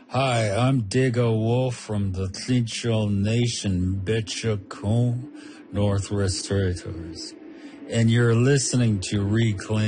Hi, I'm Diggo Wolf from the Tlinchell Nation, Betchakon, Northwest Territories. And you're listening to Reclaim.